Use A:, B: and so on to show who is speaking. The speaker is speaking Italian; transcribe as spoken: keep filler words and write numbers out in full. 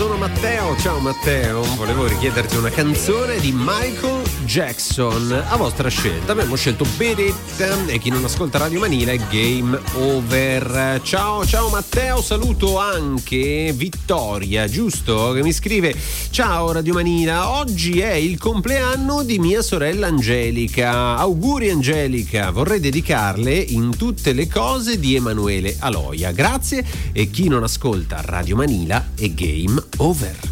A: sono Matteo. Ciao Matteo, volevo richiederti una canzone di Michael Jackson a vostra scelta. Abbiamo scelto Beat It e chi non ascolta Radio Manila è Game Over. Ciao, ciao Matteo, saluto anche Vittoria, giusto? Che mi scrive: ciao Radio Manila, oggi è il compleanno di mia sorella Angelica. Auguri Angelica, vorrei dedicarle In tutte le cose di Emanuele Aloia. Grazie, e chi non ascolta Radio Manila è Game Over.